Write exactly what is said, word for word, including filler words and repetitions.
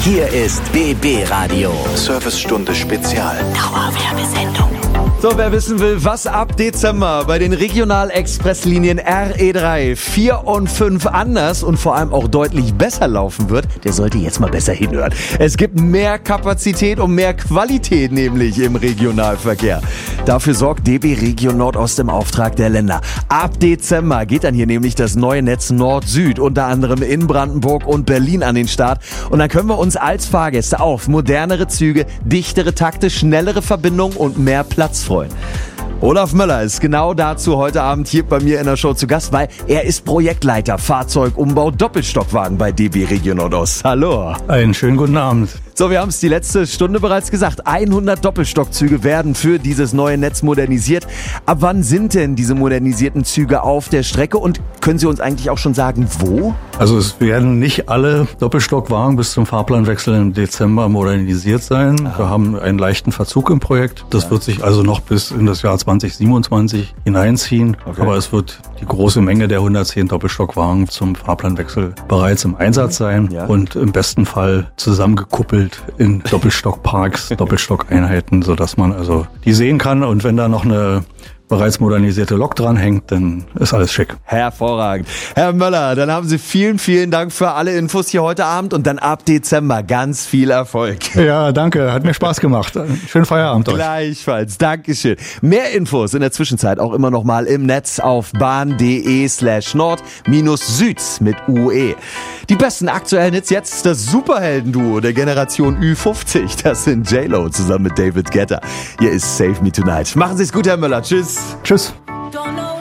Hier ist B B Radio. Servicestunde Spezial. Dauerwerbesendung. So, wer wissen will, was ab Dezember bei den Regional-Express-Linien R E drei, vier und fünf anders und vor allem auch deutlich besser laufen wird, der sollte jetzt mal besser hinhören. Es gibt mehr Kapazität und mehr Qualität nämlich im Regionalverkehr. Dafür sorgt D B Region Nordost im Auftrag der Länder. Ab Dezember geht dann hier nämlich das neue Netz Nord-Süd, unter anderem in Brandenburg und Berlin an den Start. Und dann können wir uns als Fahrgäste auf modernere Züge, dichtere Takte, schnellere Verbindungen und mehr Platz freuen. Olaf Möller ist genau dazu heute Abend hier bei mir in der Show zu Gast, weil er ist Projektleiter Fahrzeugumbau Doppelstockwagen bei D B Region Nordost. Hallo. Einen schönen guten Abend. So, wir haben es die letzte Stunde bereits gesagt. hundert Doppelstockzüge werden für dieses neue Netz modernisiert. Ab wann sind denn diese modernisierten Züge auf der Strecke und können Sie uns eigentlich auch schon sagen, wo? Also es werden nicht alle Doppelstockwagen bis zum Fahrplanwechsel im Dezember modernisiert sein. Aha. Wir haben einen leichten Verzug im Projekt. Das ja. wird sich also noch bis in das Jahr zwanzig siebenundzwanzig hineinziehen. Okay. Aber es wird die große Menge der hundertzehn Doppelstockwagen zum Fahrplanwechsel bereits im Einsatz sein ja. und im besten Fall zusammengekuppelt in Doppelstockparks, Doppelstockeinheiten, sodass man also die sehen kann. Und wenn da noch eine bereits modernisierte Lok dranhängt, dann ist alles schick. Hervorragend. Herr Möller, dann haben Sie vielen, vielen Dank für alle Infos hier heute Abend und dann ab Dezember ganz viel Erfolg. Ja, danke. Hat mir Spaß gemacht. Schönen Feierabend euch. Gleichfalls. Dankeschön. Mehr Infos in der Zwischenzeit auch immer noch mal im Netz auf bahn.de slash nord minus süd mit U E. Die besten aktuellen Hits jetzt das Superhelden-Duo der Generation Ü fünfzig. Das sind J-Lo zusammen mit David Guetta. Hier ist Save Me Tonight. Machen Sie es gut, Herr Möller. Tschüss. Tschüss. Don't know